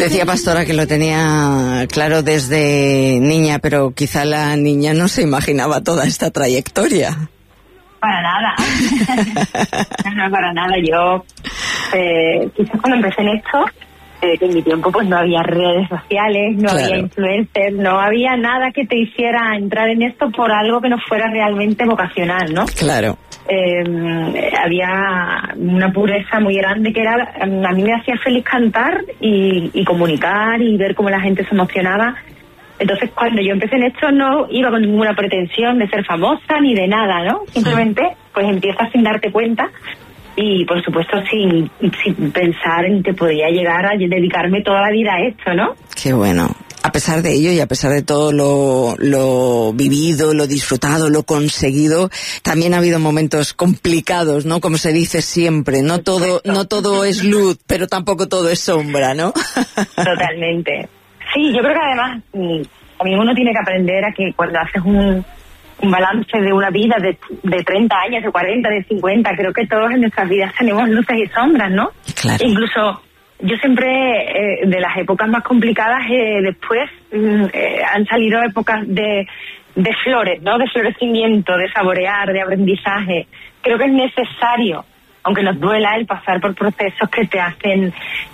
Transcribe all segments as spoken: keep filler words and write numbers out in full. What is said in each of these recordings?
Decía Pastora que lo tenía claro desde niña, pero quizá la niña no se imaginaba toda esta trayectoria. Para nada. No, para nada. Yo, eh, quizás cuando empecé en esto, eh, que en mi tiempo pues no había redes sociales, no claro. había influencers, no había nada que te hiciera entrar en esto por algo que no fuera realmente vocacional, ¿no? Claro. Eh, había una pureza muy grande que era, a mí me hacía feliz cantar y, y comunicar y ver cómo la gente se emocionaba. Entonces cuando yo empecé en esto no iba con ninguna pretensión de ser famosa ni de nada, ¿no? Simplemente pues empiezas sin darte cuenta y por supuesto sin, sin pensar en que podía llegar a dedicarme toda la vida a esto, ¿no? Qué bueno. A pesar de ello y a pesar de todo lo, lo vivido, lo disfrutado, lo conseguido, también ha habido momentos complicados, ¿no? Como se dice siempre, no todo, no todo es luz, pero tampoco todo es sombra, ¿no? Totalmente. Sí, yo creo que además también uno tiene que aprender a que cuando haces un, un balance de una vida de, de treinta años, de cuarenta, de cincuenta, creo que todos en nuestras vidas tenemos luces y sombras, ¿no? Claro. Incluso yo siempre, eh, de las épocas más complicadas, eh, después eh, han salido épocas de, de flores, ¿no? De florecimiento, de saborear, de aprendizaje. Creo que es necesario, aunque nos duela, el pasar por procesos que te hacen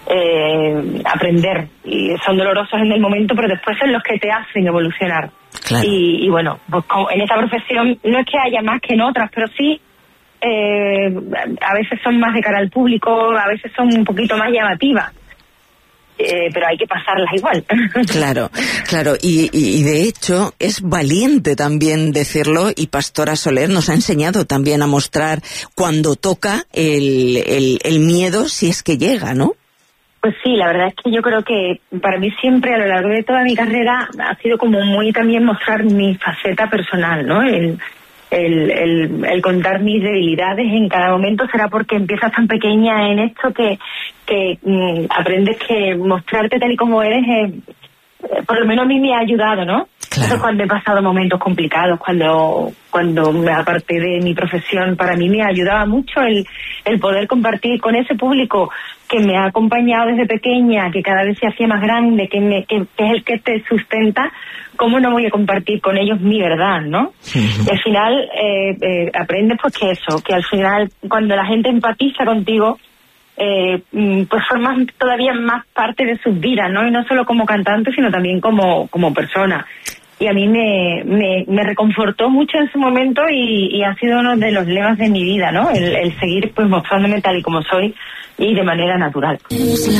eh, aprender. Y son dolorosos en el momento, pero después son los que te hacen evolucionar. Claro. Y, y bueno, pues en esta profesión no es que haya más que en otras, pero sí... Eh, a veces son más de cara al público, a veces son un poquito más llamativas, eh, pero hay que pasarlas igual. Claro, claro, y, y, y de hecho es valiente también decirlo, y Pastora Soler nos ha enseñado también a mostrar cuando toca el, el, el miedo, si es que llega, ¿no? Pues sí, la verdad es que yo creo que para mí siempre a lo largo de toda mi carrera ha sido como muy también mostrar mi faceta personal, ¿no? El El, el, el contar mis debilidades en cada momento. Será porque empiezas tan pequeña en esto que, que mm, aprendes que mostrarte tal y como eres, eh, por lo menos a mí me ha ayudado, ¿no? Claro. Eso cuando he pasado momentos complicados, cuando, cuando aparte de mi profesión, para mí me ayudaba mucho el, el poder compartir con ese público que me ha acompañado desde pequeña, que cada vez se hacía más grande, que, me, que, que es el que te sustenta. ¿Cómo no voy a compartir con ellos mi verdad, no? Uh-huh. Y al final eh, eh, aprendes pues que eso, que al final cuando la gente empatiza contigo, eh, pues formas todavía más parte de sus vidas, ¿no? Y no solo como cantante, sino también como, como persona. Y a mí me, me, me reconfortó mucho en su momento y, y ha sido uno de los lemas de mi vida, ¿no? El, el seguir pues mostrándome tal y como soy y de manera natural.